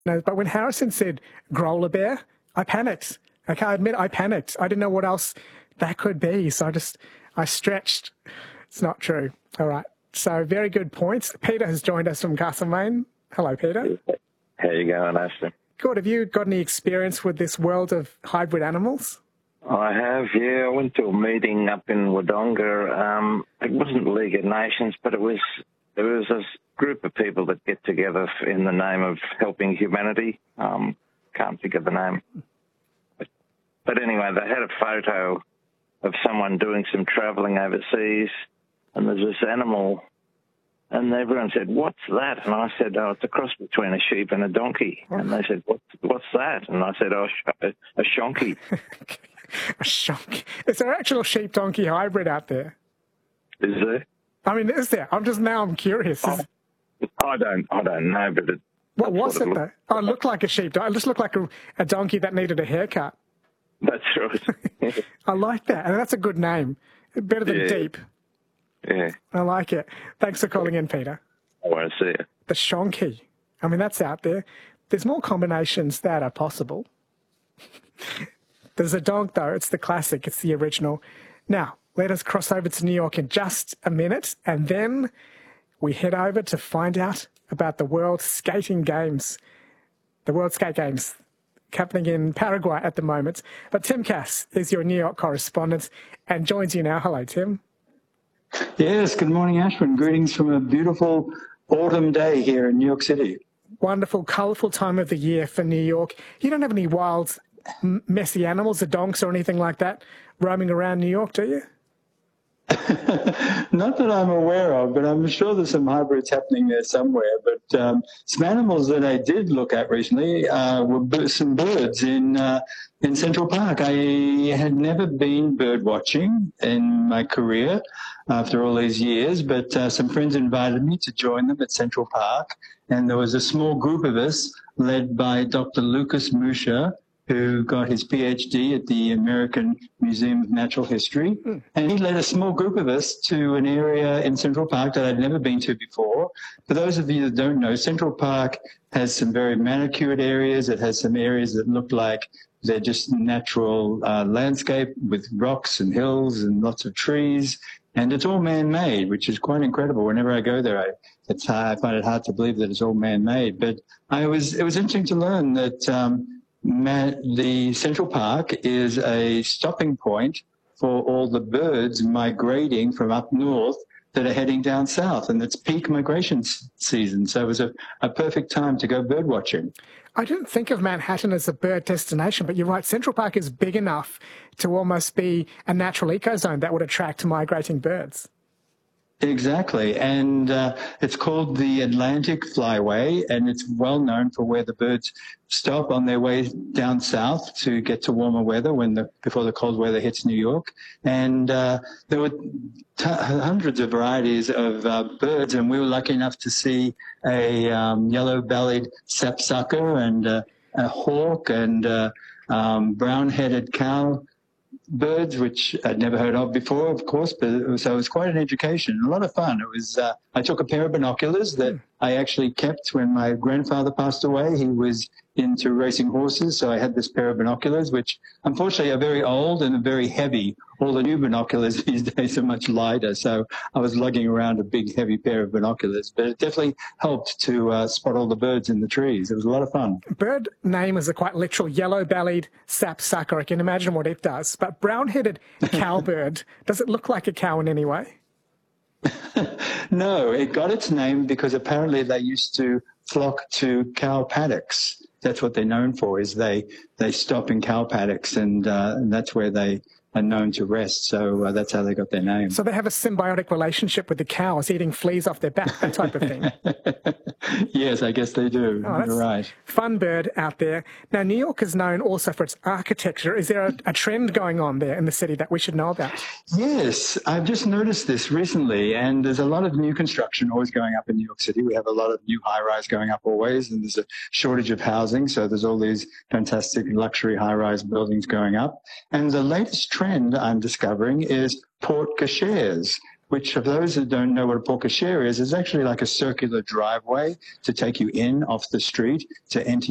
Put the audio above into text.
No, but when Harrison said growler bear, I panicked. Okay, I admit I panicked. I didn't know what else that could be, so I stretched. It's not true. All right. So very good points. Peter has joined us from Castlemaine. Hello, Peter. How you going, Ashton? Good. Have you got any experience with this world of hybrid animals? I have, yeah. I went to a meeting up in Wodonga. It wasn't League of Nations, but there was a group of people that get together in the name of helping humanity. Can't think of the name. But anyway, they had a photo of someone doing some travelling overseas, and there's this animal, and everyone said, "What's that?" And I said, "Oh, it's a cross between a sheep and a donkey." And they said, "What's that?" And I said, "Oh, a shonky." A shonky. Is there actual sheep-donkey hybrid out there? Is there? I mean, is there? I'm curious. Oh, I don't know, but what was it though? Oh, it looked like a sheep. It just looked like a donkey that needed a haircut. That's right. I like that, and that's a good name. Better than Deep. Yeah. I like it. Thanks for calling in, Peter. I want to see it. The shonky. I mean, that's out there. There's more combinations that are possible. There's a donk, though. It's the classic. It's the original. Now, let us cross over to New York in just a minute, and then we head over to find out about the World Skating Games. The World Skate Games happening in Paraguay at the moment. But Tim Cass is your New York correspondent and joins you now. Hello, Tim. Yes, good morning, Ashwin. Greetings from a beautiful autumn day here in New York City. Wonderful, colourful time of the year for New York. You don't have any wild, messy animals, the donks or anything like that, roaming around New York, do you? Not that I'm aware of, but I'm sure there's some hybrids happening there somewhere. But some animals that I did look at recently were some birds in Central Park. I had never been bird watching in my career after all these years, but some friends invited me to join them at Central Park, and there was a small group of us led by Dr. Lucas Musha, who got his PhD at the American Museum of Natural History. And he led a small group of us to an area in Central Park that I'd never been to before. For those of you that don't know, Central Park has some very manicured areas. It has some areas that look like they're just natural landscape with rocks and hills and lots of trees. And it's all man-made, which is quite incredible. Whenever I go there, I find it hard to believe that it's all man-made. But it was interesting to learn that the Central Park is a stopping point for all the birds migrating from up north that are heading down south, and it's peak migration season. So it was a perfect time to go bird watching. I didn't think of Manhattan as a bird destination, but you're right. Central Park is big enough to almost be a natural ecozone that would attract migrating birds. Exactly, and it's called the Atlantic Flyway, and it's well known for where the birds stop on their way down south to get to warmer weather before the cold weather hits New York. And there were hundreds of varieties of birds, and we were lucky enough to see a yellow-bellied sapsucker and a hawk and brown-headed cow birds, which I'd never heard of before, of course, but so it was quite an education, a lot of fun. It was. I took a pair of binoculars that I actually kept when my grandfather passed away. He was into racing horses, so I had this pair of binoculars, which unfortunately are very old and very heavy. All the new binoculars these days are much lighter, so I was lugging around a big, heavy pair of binoculars. But it definitely helped to spot all the birds in the trees. It was a lot of fun. Bird name is a quite literal yellow-bellied sapsucker. I can imagine what it does. But brown-headed cowbird, does it look like a cow in any way? No, it got its name because apparently they used to flock to cow paddocks. That's what they're known for, is they stop in cow paddocks, and that's where they are known to rest. So that's how they got their name. So they have a symbiotic relationship with the cows, eating fleas off their back, that type of thing. Yes, I guess they do. Oh, you're right. Fun bird out there. Now, New York is known also for its architecture. Is there a trend going on there in the city that we should know about? Yes, I've just noticed this recently, and there's a lot of new construction always going up in New York City. We have a lot of new high-rise going up always, and there's a shortage of housing, so there's all these fantastic luxury high-rise buildings going up. And the latest trend I'm discovering is porte cocheres, which, for those that don't know what a porte cochere is actually like a circular driveway to take you in off the street to enter